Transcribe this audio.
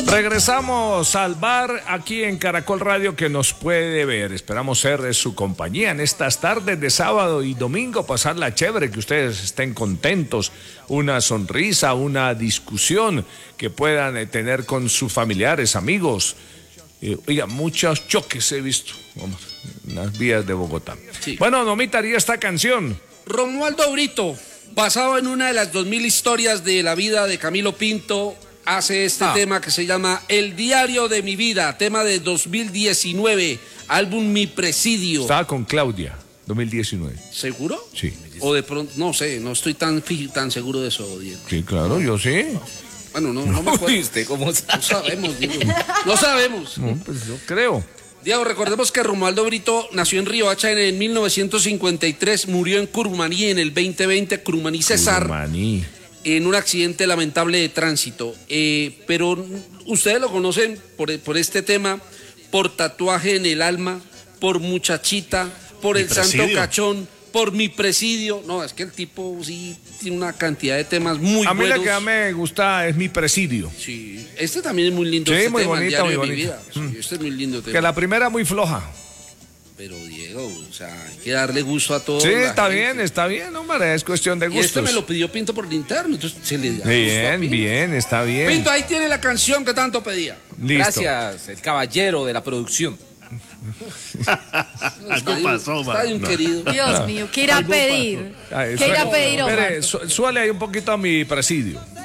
Regresamos al bar aquí en Caracol Radio que nos puede ver. Esperamos ser de su compañía en estas tardes de sábado y domingo, pasarla chévere, que ustedes estén contentos, una sonrisa, una discusión que puedan tener con sus familiares, amigos. Oiga, muchos choques he visto en las vías de Bogotá. Sí. Bueno, Nomita haría esta canción. Romualdo Brito, basado en una de las 2000 historias de la vida de Camilo Pinto, hace este tema que se llama El Diario de mi Vida, tema de 2019, álbum Mi Presidio. Estaba con Claudia, 2019. ¿Seguro? Sí. O de pronto, no sé, no estoy tan seguro de eso, Diego. Sí, claro, yo sí. Bueno, no me acuerdo. ¿Cómo sabe? No sabemos, Diego. No sabemos. No, pues yo creo. Diego, recordemos que Romualdo Brito nació en Riohacha en 1953, murió en Curumaní en el 2020, Curumaní Cesar. Curumaní. En un accidente lamentable de tránsito. Pero ustedes lo conocen por este tema, por Tatuaje en el Alma, por Muchachita, por El Santo Cachón, por Mi Presidio. No, es que el tipo sí tiene una cantidad de temas muy buenos. A mí la que me gusta es Mi Presidio. Sí, este también es muy lindo. Sí, este muy tema, bonita, muy de mi bonita. vida. Sí, este es muy lindo tema. Que la primera muy floja. Pero Diego, o sea, hay que darle gusto a todos. Sí, está bien, hombre, es cuestión de gustos. Y esto me lo pidió Pinto por el interno, entonces se le da. Bien, está bien. Pinto, ahí tiene la canción que tanto pedía. Listo. Gracias, el caballero de la producción. Algo pasó, está un querido. Dios mío, ¿qué irá a pedir? ¿Qué irá a pedir, Omar? Espere, suele ahí un poquito a Mi Presidio.